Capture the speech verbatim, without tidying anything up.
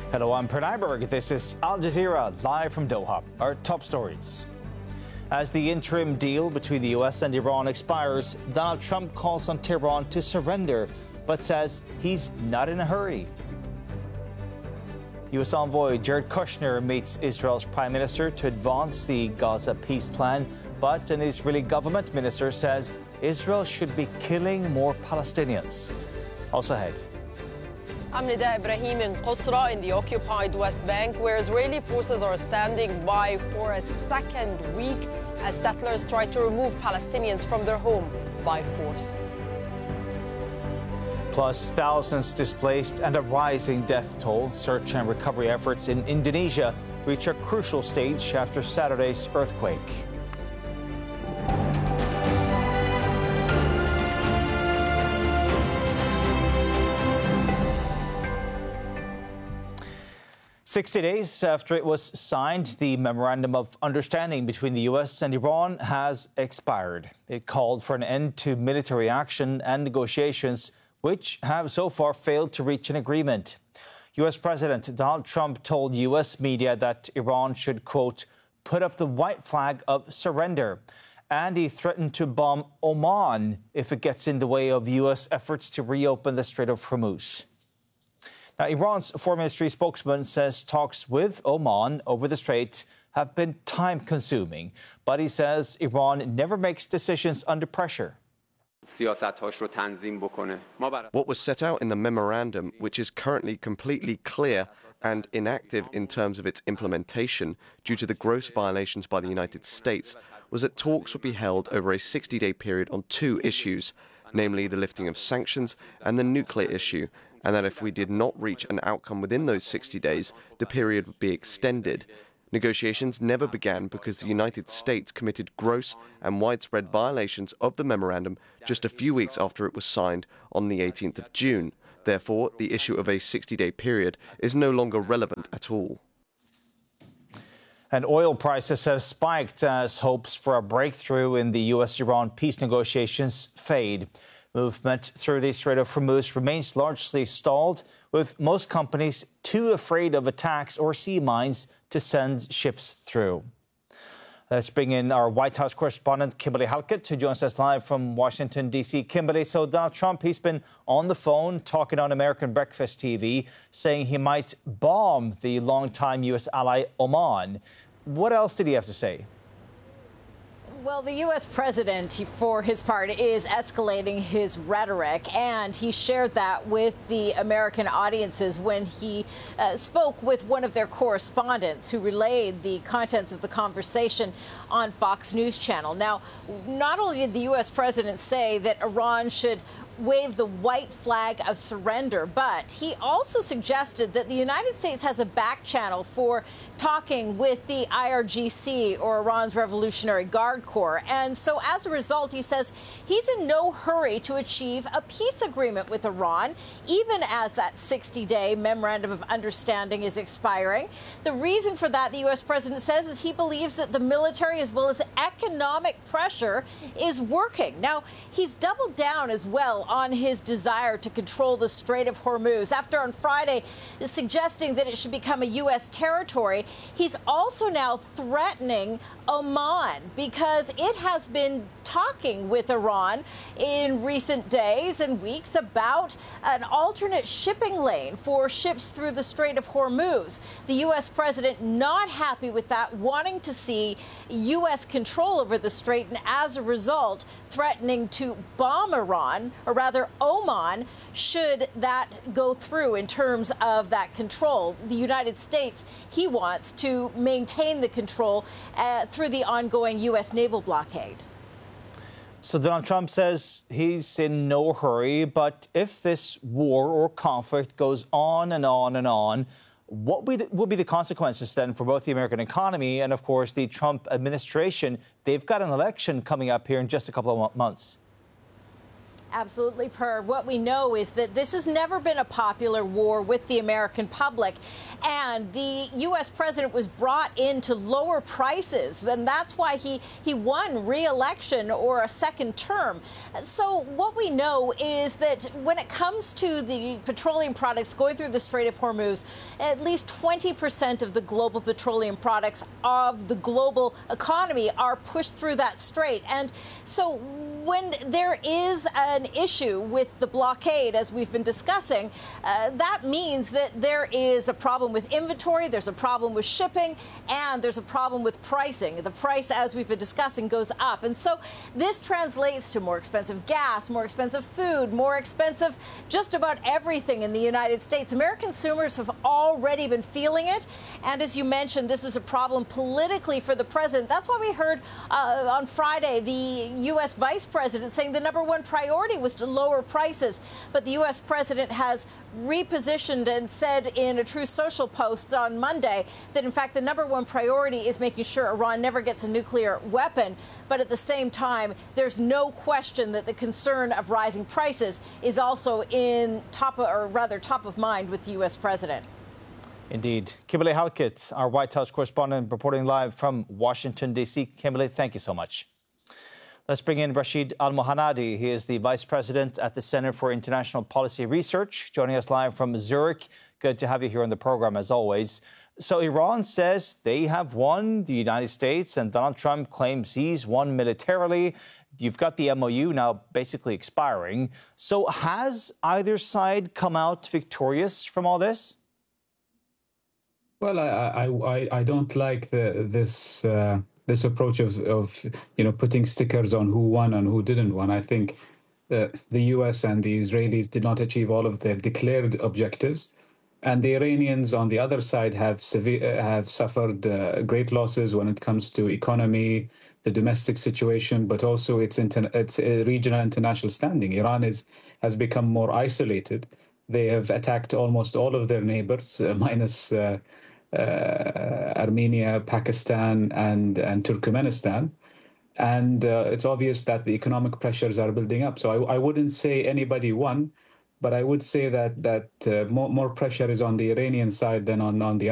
Hello, I'm Per Nyberg. This is Al Jazeera, live from Doha. Our top stories. As the interim deal between the U S and Iran expires, Donald Trump calls on Tehran to surrender, but says he's not in a hurry. U S envoy Jared Kushner meets Israel's prime minister to advance the Gaza peace plan, but an Israeli government minister says Israel should be killing more Palestinians. Also ahead. I'm Nida Ibrahim in Qusra in the occupied West Bank, where Israeli forces are standing by for a second week as settlers try to remove Palestinians from their home by force. Plus, thousands displaced and a rising death toll. Search and recovery efforts in Indonesia reach a crucial stage after Saturday's earthquake. Sixty days after it was signed, the Memorandum of Understanding between the U S and Iran has expired. It called for an end to military action and negotiations, which have so far failed to reach an agreement. U S President Donald Trump told U S media that Iran should, quote, put up the white flag of surrender. And he threatened to bomb Oman if it gets in the way of U S efforts to reopen the Strait of Hormuz. Now, Iran's foreign ministry spokesman says talks with Oman over the strait have been time-consuming, but he says Iran never makes decisions under pressure. What was set out in the memorandum, which is currently completely clear and inactive in terms of its implementation due to the gross violations by the United States, was that talks would be held over a sixty-day period on two issues, namely the lifting of sanctions and the nuclear issue, and that if we did not reach an outcome within those sixty days, the period would be extended. Negotiations never began because the United States committed gross and widespread violations of the memorandum just a few weeks after it was signed on the eighteenth of June. Therefore, the issue of a sixty-day period is no longer relevant at all. And oil prices have spiked as hopes for a breakthrough in the U S Iran peace negotiations fade. Movement through the Strait of Hormuz remains largely stalled, with most companies too afraid of attacks or sea mines to send ships through. Let's bring in our White House correspondent, Kimberly Halkett, who joins us live from Washington, D C Kimberly, so Donald Trump, he's been on the phone talking on American Breakfast T V, saying he might bomb the longtime U S ally Oman. What else did he have to say? Well, the U S president, for his part, is escalating his rhetoric, and he shared that with the American audiences when he uh, spoke with one of their correspondents who relayed the contents of the conversation on Fox News Channel. Now, not only did the U S president say that Iran should wave the white flag of surrender, but he also suggested that the United States has a back channel for talking with the I R G C, or Iran's Revolutionary Guard Corps. And so as a result, he says he's in no hurry to achieve a peace agreement with Iran, even as that sixty-day memorandum of understanding is expiring. The reason for that, the U S president says, is he believes that the military as well as economic pressure is working. Now, he's doubled down as well on his desire to control the Strait of Hormuz. After on Friday suggesting that it should become a U S territory, he's also now threatening Oman because it has been talking with Iran in recent days and weeks about an alternate shipping lane for ships through the Strait of Hormuz. The U S president not happy with that, wanting to see U S control over the strait, and as a result, threatening to bomb Iran, or rather Oman, should that go through in terms of that control. The United States, he wants to maintain the control uh, through the ongoing U S naval blockade. So Donald Trump says he's in no hurry, but if this war or conflict goes on and on and on, what will be, the, will be the consequences then for both the American economy and, of course, the Trump administration? They've got an election coming up here in just a couple of months. Absolutely, Per. What we know is that this has never been a popular war with the American public. And the U S president was brought in to lower prices, and that's why he, he won re-election or a second term. So what we know is that when it comes to the petroleum products going through the Strait of Hormuz, at least twenty percent of the global petroleum products of the global economy are pushed through that strait. And so when there is an issue with the blockade, as we've been discussing, uh, that means that there is a problem with inventory, there's a problem with shipping, and there's a problem with pricing. The price, as we've been discussing, goes up. And so this translates to more expensive gas, more expensive food, more expensive just about everything in the United States. American consumers have already been feeling it. And as you mentioned, this is a problem politically for the president. That's why we heard uh, on Friday the U S vice president saying the number one priority was to lower prices. But the U S president has repositioned and said in a Truth Social post on Monday that, in fact, the number one priority is making sure Iran never gets a nuclear weapon. But at the same time, there's no question that the concern of rising prices is also in top of, or rather top of mind with the U S president. Indeed. Kimberly Halkett, our White House correspondent, reporting live from Washington, D C. Kimberly, thank you so much. Let's bring in Rashid Al-Mohanadi. He is the Vice President at the Center for International Policy Research, joining us live from Zurich. Good to have you here on the program, as always. So Iran says they have won, the United States, and Donald Trump claims he's won militarily. You've got the M O U now basically expiring. So has either side come out victorious from all this? Well, I I, I, I don't like the, this... Uh... this approach of, of, you know, putting stickers on who won and who didn't win. I think uh, the U S and the Israelis did not achieve all of their declared objectives. And the Iranians on the other side have severe, have suffered uh, great losses when it comes to economy, the domestic situation, but also its, inter- its uh, regional international standing. Iran is, has become more isolated. They have attacked almost all of their neighbors, uh, minus... Uh, Uh, Armenia, Pakistan, and, and Turkmenistan. And uh, it's obvious that the economic pressures are building up. So I, I wouldn't say anybody won, but I would say that, that uh, more, more pressure is on the Iranian side than on, on the